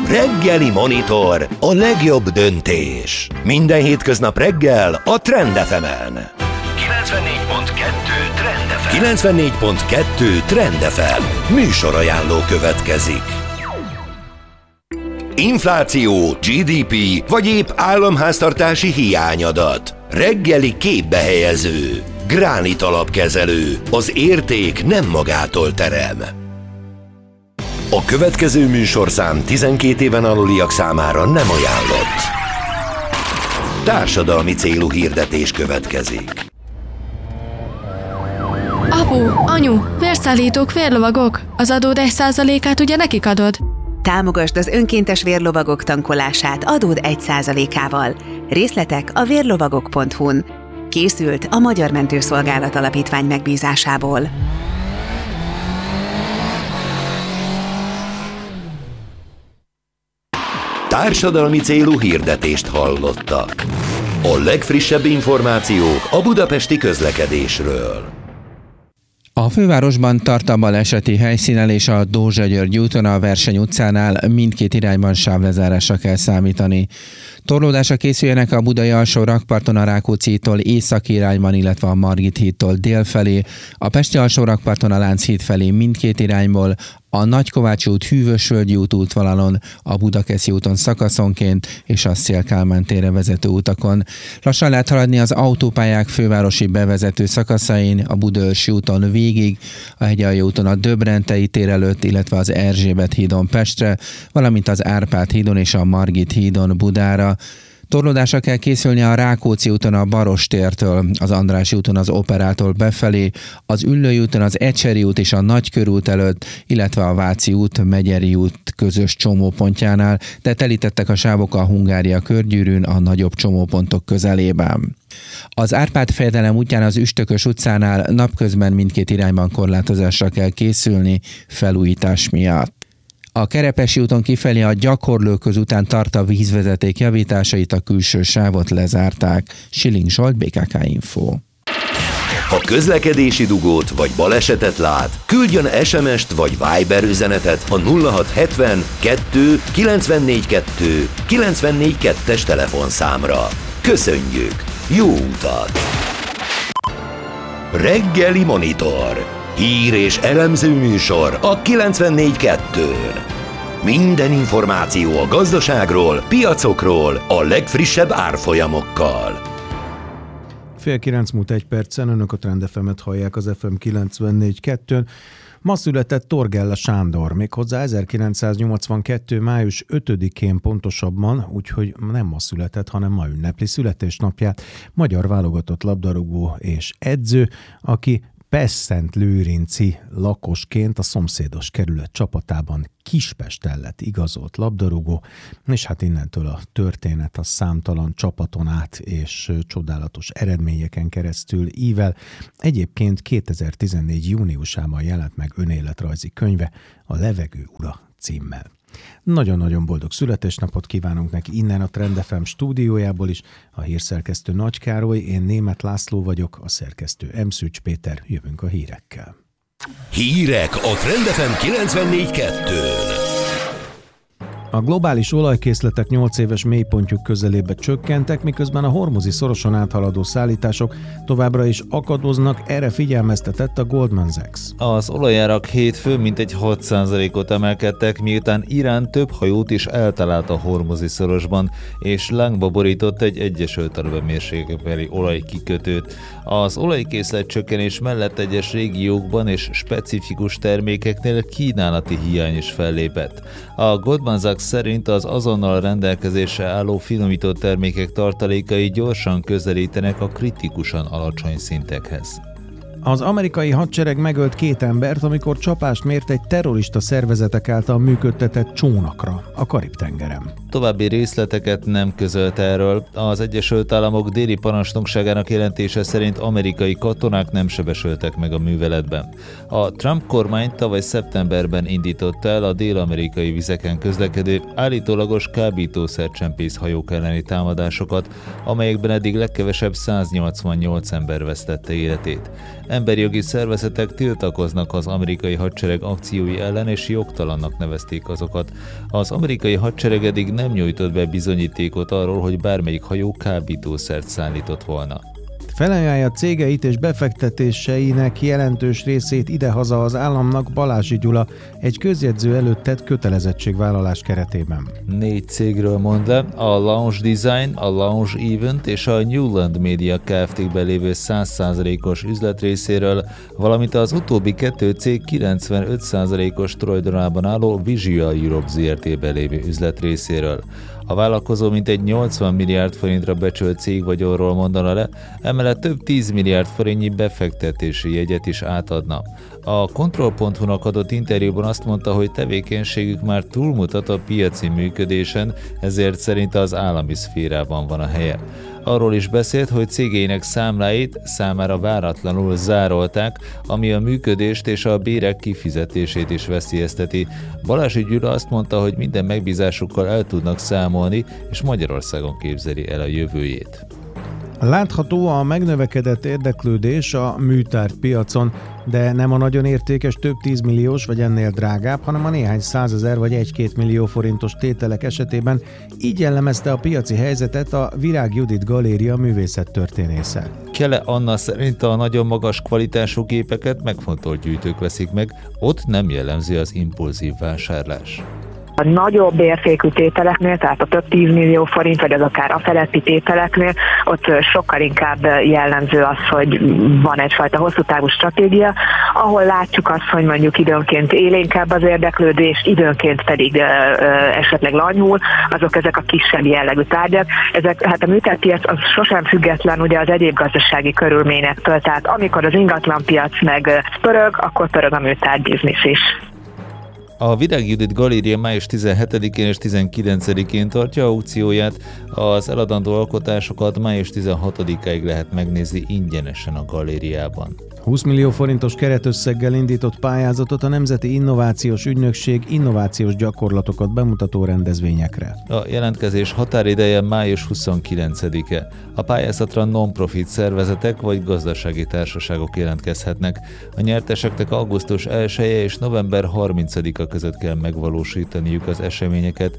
Reggeli Monitor, a legjobb döntés. Minden hétköznap reggel a Trend FM-en. 94.2 Trend FM. 94.2 Trend FM. Műsorajánló következik. Infláció, GDP vagy épp államháztartási hiányadat. Reggeli képbehelyező. Gránit alapkezelő. Az érték nem magától terem. A következő műsorszám 12 éven aluliak számára nem ajánlott. Társadalmi célú hirdetés következik. Apu, anyu, vérszállítók, vérlovagok. Az adód 1%-át ugye nekik adod? Támogasd az önkéntes vérlovagok tankolását adód 1%-ával. Részletek a vérlovagok.hu-n. Készült a Magyar Mentőszolgálat Alapítvány megbízásából. Társadalmi célú hirdetést hallottak. A legfrissebb információk a budapesti közlekedésről. A fővárosban tart a baleseti helyszínen és a Dózsa-György úton a Verseny utcánál mindkét irányban sávlezárásra kell számítani. Torlódásra készüljenek a budai alsó rakparton a Rákóczi-tól északi irányban, illetve a Margit hídtól dél felé, a pesti alsó rakparton a Lánchíd felé mindkét irányból, a Nagykovácsi út Hűvösvölgyi út útvonalon, a Budakeszi úton szakaszonként és a Széll-Kálmán térre vezető utakon. Lassan lehet haladni az autópályák fővárosi bevezető szakaszain, a Budaörsi úton végig, a Hegyalja úton a Döbrentei tér előtt, illetve az Erzsébet hídon Pestre, valamint az Árpád hídon és a Margit hídon Budára. Torlódásra kell készülni a Rákóczi úton a Barostértől, az Andrássy úton az Operától befelé, az Üllői úton az Ecseri út és a Nagykörút előtt, illetve a Váci út, Megyeri út közös csomópontjánál, de telítettek a sávok a Hungária körgyűrűn a nagyobb csomópontok közelében. Az Árpád-fejedelem útján az Üstökös utcánál napközben mindkét irányban korlátozásra kell készülni felújítás miatt. A Kerepesi úton kifelé a Gyakorlóköz után tart a vízvezeték javításait, a külső sávot lezárták. Schilling Zsolt, BKK Info. Ha közlekedési dugót vagy balesetet lát, küldjön SMS-t vagy Viber üzenetet a 0670 2 94 2 94 2-es telefonszámra. Köszönjük! Jó utat! Reggeli Monitor. Hír és elemző műsor a 94.2-n. Minden információ a gazdaságról, piacokról, a legfrissebb árfolyamokkal. 8:09 önök a Trend FM-et hallják az FM 94.2-n. Ma született Torgella Sándor, méghozzá 1982. május 5-én pontosabban, úgyhogy nem ma született, hanem ma ünnepli születésnapját. Magyar válogatott labdarúgó és edző, aki Pestszentlőrinci lakosként a szomszédos kerület csapatában Kispesten lett igazolt labdarúgó, és hát innentől a történet a számtalan csapaton át és csodálatos eredményeken keresztül ível. Egyébként 2014. júniusában jelent meg önéletrajzi könyve, a Levegő ura címmel. Nagyon-nagyon boldog születésnapot kívánunk neki innen a Trend FM stúdiójából is. A hírszerkesztő Nagy Károly, én Németh László vagyok, a szerkesztő M. Szűcs Péter, jövünk a hírekkel. Hírek a Trend FM 94.2-n. A globális olajkészletek 8 éves mélypontjuk közelébe csökkentek, miközben a hormuzi szoroson áthaladó szállítások továbbra is akadoznak, erre figyelmeztetett a Goldman Sachs. Az olajárak hétfőn mintegy 6%-ot emelkedtek, miután Irán több hajót is eltalált a hormuzi szorosban, és lángba borított egy Egyesült Arab Emírségekbeli olajkikötőt. Az olajkészlet csökkenés mellett egyes régiókban és specifikus termékeknél kínálati hiány is fellépett. A Goldman Sachs szerint az azonnal rendelkezésre álló finomított termékek tartalékai gyorsan közelítenek a kritikusan alacsony szintekhez. Az amerikai hadsereg megölt 2 embert, amikor csapást mért egy terrorista szervezetek által működtetett csónakra a Karib-tengeren. További részleteket nem közölt erről. Az Egyesült Államok déli parancsnokságának jelentése szerint amerikai katonák nem sebesültek meg a műveletben. A Trump kormány tavaly szeptemberben indította el a dél-amerikai vizeken közlekedő állítólagos kábítószercsempész hajók elleni támadásokat, amelyekben eddig legkevesebb 188 ember vesztette életét. Emberi jogi szervezetek tiltakoznak az amerikai hadsereg akciói ellen, és jogtalannak nevezték azokat. Az amerikai hadsereg eddig nem nyújtott be bizonyítékot arról, hogy bármelyik hajó kábítószert szállított volna. Felajánlja cégeit és befektetéseinek jelentős részét idehaza az államnak Balázsi Gyula egy közjegyző előtt tett kötelezettségvállalás keretében. 4 cégről mond le, a Lounge Design, a Lounge Event és a Newland Media Kft-ben lévő 100%-os üzletrészéről, valamint az utóbbi 2 cég 95%-os tulajdonában álló Visual Europe Zrt-ben lévő üzletrészéről. A vállalkozó mintegy 80 milliárd forintra becsölt cégvagyonról mondana le, emellett több 10 milliárd forintnyi befektetési jegyet is átadna. A Control.hu-nak adott interjúban azt mondta, hogy tevékenységük már túlmutat a piaci működésen, ezért szerint az állami szférában van a helye. Arról is beszélt, hogy cégeinek számláit számára váratlanul zárolták, ami a működést és a bérek kifizetését is veszélyezteti. Balázsi Gyula azt mondta, hogy minden megbízásukkal el tudnak számolni, és Magyarországon képzeli el a jövőjét. Látható a megnövekedett érdeklődés a műtárgypiacon, de nem a nagyon értékes több 10 milliós vagy ennél drágább, hanem a néhány 100 000 vagy 1-2 millió forintos tételek esetében. Így jellemezte a piaci helyzetet a Virág Judit Galéria művészettörténésze. Kele Anna szerint a nagyon magas kvalitású gépeket megfontolt gyűjtők veszik meg, ott nem jellemző az impulzív vásárlás. A nagyobb értékű tételeknél, tehát a több 10 millió forint, vagy az akár a feletti tételeknél, ott sokkal inkább jellemző az, hogy van egyfajta hosszú távú stratégia, ahol látjuk azt, hogy mondjuk időnként élénkebb az érdeklődés, időnként pedig esetleg lanyhul, ezek a kisebb jellegű tárgyak. Hát a műtárgypiac az sosem független ugye az egyéb gazdasági körülményektől, tehát amikor az ingatlanpiac meg pörög, akkor pörög a műtárgybiznisz is. A Virág Judit Galéria május 17-én és 19-én tartja aukcióját, az eladandó alkotásokat május 16-áig lehet megnézni ingyenesen a galériában. 20 millió forintos keretösszeggel indított pályázatot a Nemzeti Innovációs Ügynökség innovációs gyakorlatokat bemutató rendezvényekre. A jelentkezés határideje május 29-e. A pályázatra non-profit szervezetek vagy gazdasági társaságok jelentkezhetnek. A nyerteseknek augusztus 1-e és november 30-a között kell megvalósítaniuk az eseményeket.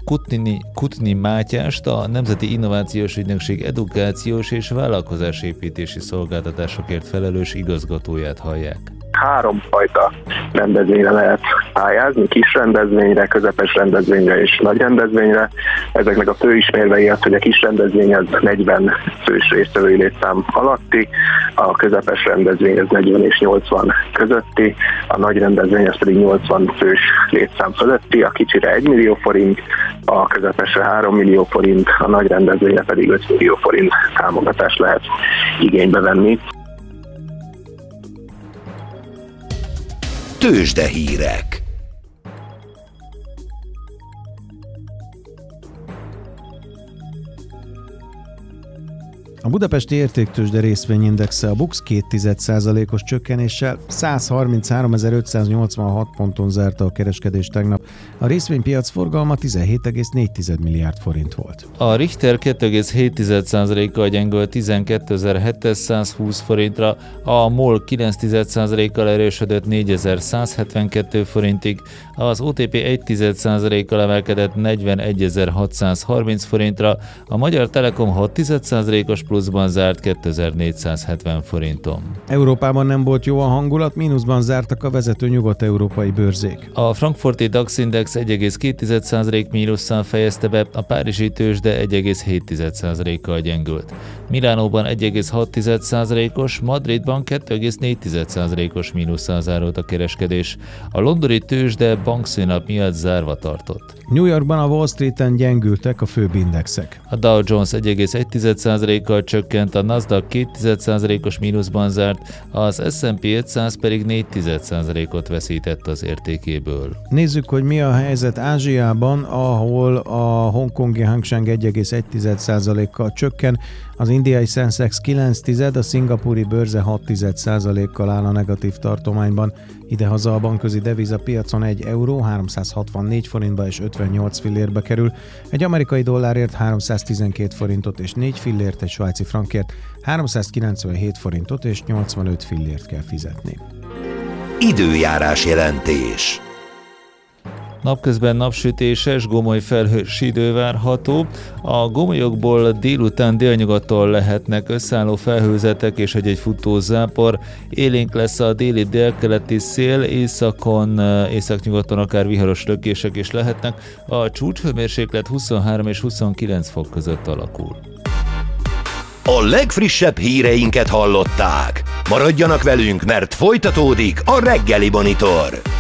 Kutni Mátyást, a Nemzeti Innovációs Ügynökség edukációs és vállalkozásépítési szolgáltatásokért felelős igazgatóját hallják. 3 fajta rendezvényre lehet pályázni, kis rendezvényre, közepes rendezvényre és nagy rendezvényre. Ezeknek a fő ismérvei az, hogy a kis rendezvény az 40 fős résztvevői létszám alatti, a közepes rendezvény az 40 és 80 közötti, a nagy rendezvény az pedig 80 fős létszám fölötti, a kicsire 1 millió forint, a közepesre 3 millió forint, a nagy rendezvényre pedig 5 millió forint támogatást lehet igénybe venni. Tőzsdehírek. A budapesti értéktőzsde részvényindexe a BUX 0,2%-os csökkenéssel 133.586 ponton zárta a kereskedést tegnap. A részvénypiac forgalma 17,4 milliárd forint volt. A Richter 2,7%-kal gyengült 12.720 forintra, a MOL 9,1%-kal erősödött 4.172 forintig, az OTP 1,1%-kal emelkedett 41.630 forintra, a Magyar Telekom 6,1%-os pluszban zárt 2470 forinton. Európában nem volt jó a hangulat, mínuszban zártak a vezető nyugat-európai bőrzék. A frankfurti DAX Index 1,2% mínusszal fejezte be, a párizsi tőzsde 1,7%-kal gyengült. Milánóban 1,6%-os, Madridban 2,4%-os mínusszal zárult a kereskedés. A londoni tőzsde bankszünnap miatt zárva tartott. New Yorkban a Wall Streeten gyengültek a főbb indexek. A Dow Jones 1,1%-kal csökkent, a Nasdaq 2,1%-os mínuszban zárt, az S&P 500 pedig 4,1%-ot veszített az értékéből. Nézzük, hogy mi a helyzet Ázsiában, ahol a hongkongi Hang Seng 1,1%-kal csökken, Az indiai Sensex 9, a szingapúri bőrze 6,1%-kal áll a negatív tartományban. Idehaza a bankközi devizapiacon 1 euró 364 forintba és 58 fillérbe kerül, egy amerikai dollárért 312 forintot és 4 fillért, egy svájci frankért 397 forintot és 85 fillért kell fizetni. Időjárás jelentés. Napközben napsütéses, gomoly felhős idő várható. A gomolyokból délután délnyugattól lehetnek összeálló felhőzetek és egy futó zápor. Élénk lesz a déli délkeleti szél, északnyugaton akár viharos lökések is lehetnek. A csúcshőmérséklet 23 és 29 fok között alakul. A legfrissebb híreinket hallották. Maradjanak velünk, mert folytatódik a Reggeli Monitor.